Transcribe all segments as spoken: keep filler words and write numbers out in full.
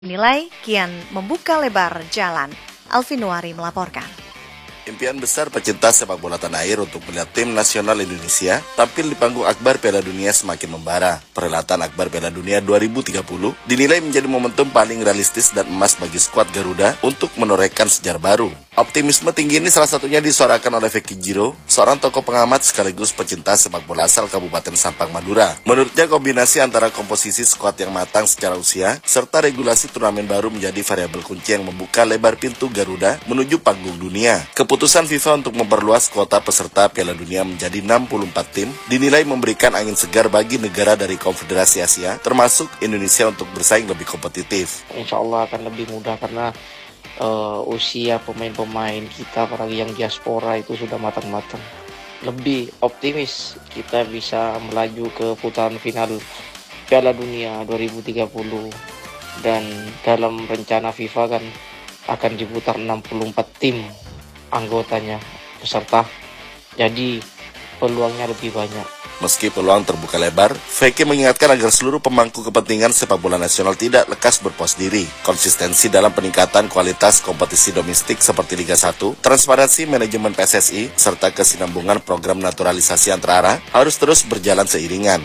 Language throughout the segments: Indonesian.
Nilai kian membuka lebar jalan. Alvin Nuari melaporkan. Impian besar pecinta sepak bola tanah air untuk melihat tim nasional Indonesia tampil di panggung akbar Piala Dunia semakin membara. Perhelatan akbar Piala Dunia dua ribu tiga puluh dinilai menjadi momentum paling realistis dan emas bagi skuad Garuda untuk menorehkan sejarah baru. Optimisme tinggi ini salah satunya disuarakan oleh Vicky Jiro, seorang tokoh pengamat sekaligus pecinta sepak bola asal Kabupaten Sampang, Madura. Menurutnya kombinasi antara komposisi skuad yang matang secara usia serta regulasi turnamen baru menjadi variabel kunci yang membuka lebar pintu Garuda menuju panggung dunia. Keputusan FIFA untuk memperluas kuota peserta Piala Dunia menjadi enam puluh empat tim dinilai memberikan angin segar bagi negara dari Konfederasi Asia, termasuk Indonesia untuk bersaing lebih kompetitif. Insya Allah akan lebih mudah karena uh, usia pemain-pemain kita, apalagi yang diaspora itu sudah matang-matang. Lebih optimis kita bisa melaju ke putaran final Piala Dunia dua ribu tiga puluh, dan dalam rencana FIFA kan akan diputar enam puluh empat tim anggotanya, peserta, jadi peluangnya lebih banyak. Meski peluang terbuka lebar, Vicky mengingatkan agar seluruh pemangku kepentingan sepak bola nasional tidak lekas berpuas diri. Konsistensi dalam peningkatan kualitas kompetisi domestik seperti Liga satu, transparansi manajemen P S S I, serta kesinambungan program naturalisasi antara harus terus berjalan seiringan.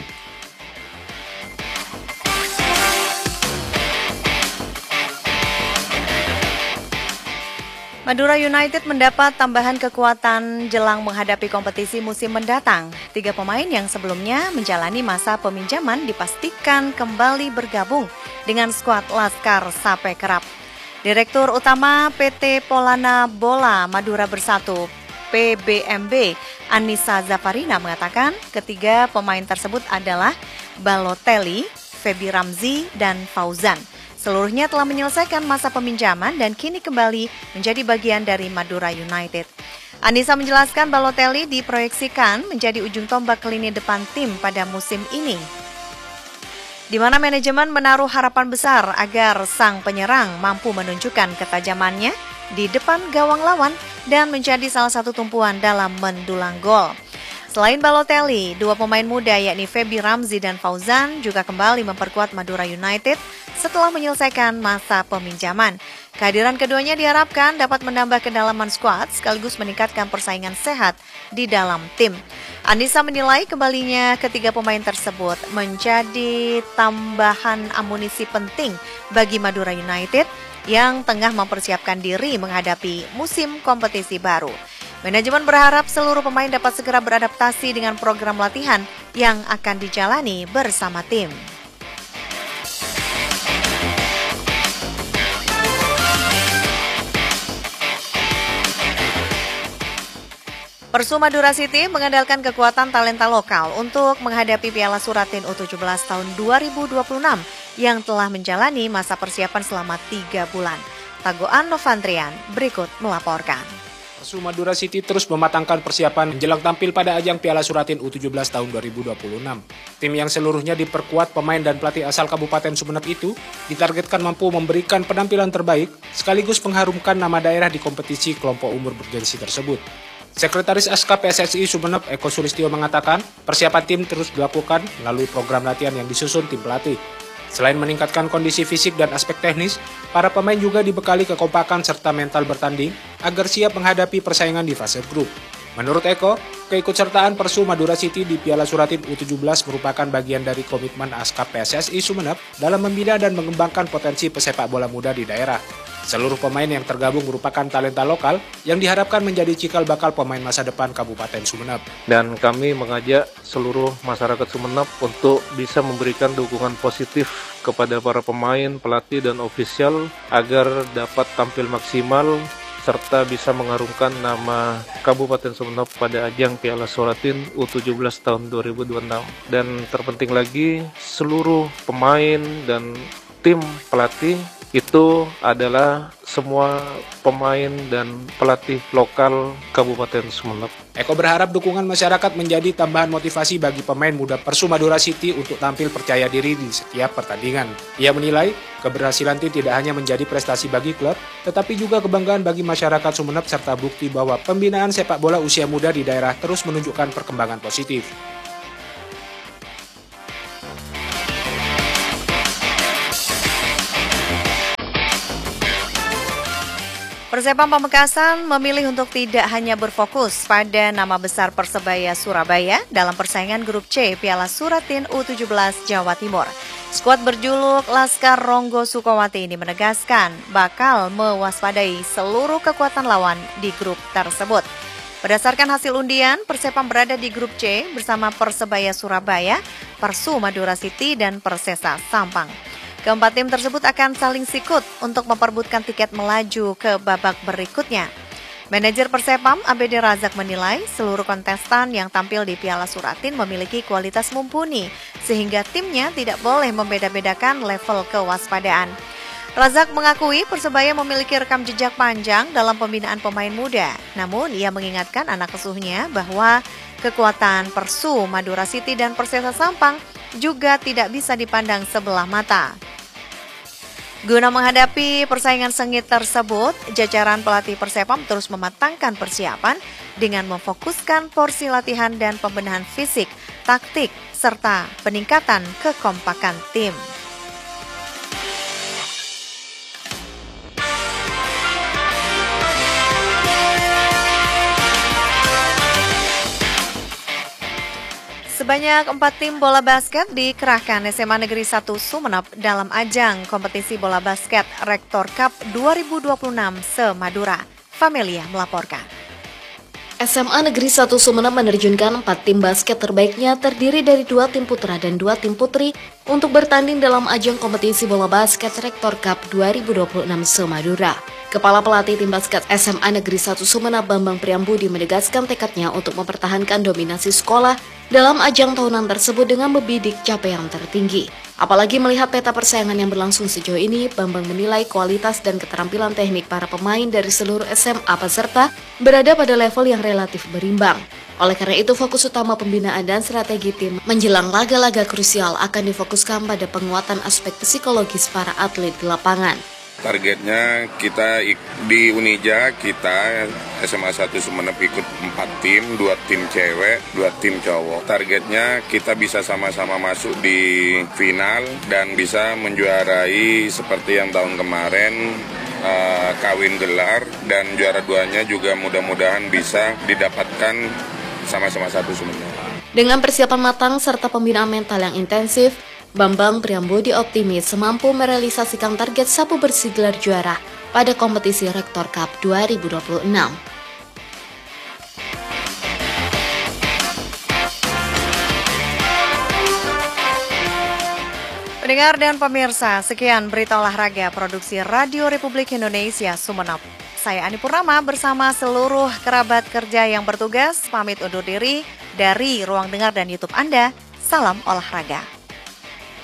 Madura United mendapat tambahan kekuatan jelang menghadapi kompetisi musim mendatang. Tiga pemain yang sebelumnya menjalani masa peminjaman dipastikan kembali bergabung dengan skuad Laskar Sape Kerap. Direktur Utama P T Polana Bola Madura Bersatu P B M B Anissa Zafarina mengatakan ketiga pemain tersebut adalah Balotelli, Febi Ramzi, dan Fauzan. Seluruhnya telah menyelesaikan masa peminjaman dan kini kembali menjadi bagian dari Madura United. Anissa menjelaskan Balotelli diproyeksikan menjadi ujung tombak lini depan tim pada musim ini, di mana manajemen menaruh harapan besar agar sang penyerang mampu menunjukkan ketajamannya di depan gawang lawan dan menjadi salah satu tumpuan dalam mendulang gol. Selain Balotelli, dua pemain muda yakni Febi Ramzi dan Fauzan juga kembali memperkuat Madura United setelah menyelesaikan masa peminjaman. Kehadiran keduanya diharapkan dapat menambah kedalaman skuad sekaligus meningkatkan persaingan sehat di dalam tim. Anissa menilai kembalinya ketiga pemain tersebut menjadi tambahan amunisi penting bagi Madura United yang tengah mempersiapkan diri menghadapi musim kompetisi baru. Manajemen berharap seluruh pemain dapat segera beradaptasi dengan program latihan yang akan dijalani bersama tim. Persu Madura City mengandalkan kekuatan talenta lokal untuk menghadapi Piala Suratin U tujuh belas tahun dua ribu dua puluh enam yang telah menjalani masa persiapan selama tiga bulan. Tagoan Novantrian berikut melaporkan. Persu Madura City terus mematangkan persiapan menjelang tampil pada ajang Piala Suratin U tujuh belas tahun dua ribu dua puluh enam. Tim yang seluruhnya diperkuat pemain dan pelatih asal Kabupaten Sumeneb itu ditargetkan mampu memberikan penampilan terbaik sekaligus mengharumkan nama daerah di kompetisi kelompok umur bergengsi tersebut. Sekretaris Aska P S S I Sumeneb Eko Sulistyo mengatakan persiapan tim terus dilakukan melalui program latihan yang disusun tim pelatih. Selain meningkatkan kondisi fisik dan aspek teknis, para pemain juga dibekali kekompakan serta mental bertanding agar siap menghadapi persaingan di fase grup. Menurut Eko, keikutsertaan Persu Madura City di Piala Suratin U tujuh belas merupakan bagian dari komitmen Aska P S S I Sumeneb dalam membina dan mengembangkan potensi pesepak bola muda di daerah. Seluruh pemain yang tergabung merupakan talenta lokal yang diharapkan menjadi cikal bakal pemain masa depan Kabupaten Sumeneb. Dan kami mengajak seluruh masyarakat Sumeneb untuk bisa memberikan dukungan positif kepada para pemain, pelatih, dan ofisial agar dapat tampil maksimal serta bisa mengharumkan nama Kabupaten Sumeneb pada ajang Piala Suratin U tujuh belas tahun dua ribu dua puluh enam. Dan terpenting lagi, seluruh pemain dan tim pelatih itu adalah semua pemain dan pelatih lokal Kabupaten Sumeneb. Eko berharap dukungan masyarakat menjadi tambahan motivasi bagi pemain muda Persu Madura City untuk tampil percaya diri di setiap pertandingan. Ia menilai keberhasilan tim tidak hanya menjadi prestasi bagi klub, tetapi juga kebanggaan bagi masyarakat Sumeneb serta bukti bahwa pembinaan sepak bola usia muda di daerah terus menunjukkan perkembangan positif. Persepam Pamekasan memilih untuk tidak hanya berfokus pada nama besar Persebaya Surabaya dalam persaingan grup C Piala Suratin U tujuh belas Jawa Timur. Skuad berjuluk Laskar Ronggo Sukowati ini menegaskan bakal mewaspadai seluruh kekuatan lawan di grup tersebut. Berdasarkan hasil undian, Persepam berada di grup C bersama Persebaya Surabaya, Persu Madura City, dan Persesa Sampang. Keempat tim tersebut akan saling sikut untuk memperebutkan tiket melaju ke babak berikutnya. Manajer Persepam, A B D Razak, menilai seluruh kontestan yang tampil di Piala Suratin memiliki kualitas mumpuni, sehingga timnya tidak boleh membeda-bedakan level kewaspadaan. Razak mengakui Persebaya memiliki rekam jejak panjang dalam pembinaan pemain muda. Namun, ia mengingatkan anak asuhnya bahwa kekuatan Persu, Madura City, dan Persesa Sampang juga tidak bisa dipandang sebelah mata. Guna menghadapi persaingan sengit tersebut, jajaran pelatih Persepam terus mematangkan persiapan dengan memfokuskan porsi latihan dan pembenahan fisik, taktik, serta peningkatan kekompakan tim. Sebanyak empat tim bola basket dikerahkan S M A Negeri satu Sumeneb dalam ajang kompetisi bola basket Rektor Cup dua ribu dua puluh enam se-Madura. Famelia melaporkan. S M A Negeri satu Sumeneb menerjunkan empat tim basket terbaiknya terdiri dari dua tim putra dan dua tim putri untuk bertanding dalam ajang kompetisi bola basket Rektor Cup dua ribu dua puluh enam se-Madura. Kepala pelatih tim basket S M A Negeri satu Sumeneb Bambang Priambudi menegaskan tekadnya untuk mempertahankan dominasi sekolah dalam ajang tahunan tersebut dengan membidik capaian tertinggi. Apalagi melihat peta persaingan yang berlangsung sejauh ini, Bambang menilai kualitas dan keterampilan teknik para pemain dari seluruh S M A peserta berada pada level yang relatif berimbang. Oleh karena itu, fokus utama pembinaan dan strategi tim menjelang laga-laga krusial akan difokuskan pada penguatan aspek psikologis para atlet di lapangan. Targetnya kita di Unija, kita S M A satu Sumeneb ikut empat tim, dua tim cewek, dua tim cowok. Targetnya kita bisa sama-sama masuk di final dan bisa menjuarai seperti yang tahun kemarin, uh, kawin gelar, dan juara duanya juga mudah-mudahan bisa didapatkan sama-sama satu Sumeneb. Dengan persiapan matang serta pembinaan mental yang intensif, Bambang Priambudi optimis mampu merealisasikan target sapu bersih gelar juara pada kompetisi Rektor Cup dua ribu dua puluh enam. Pendengar dan pemirsa, sekian berita olahraga produksi Radio Republik Indonesia Sumeneb. Saya Ani Purnama bersama seluruh kerabat kerja yang bertugas pamit undur diri dari ruang dengar dan YouTube Anda. Salam olahraga.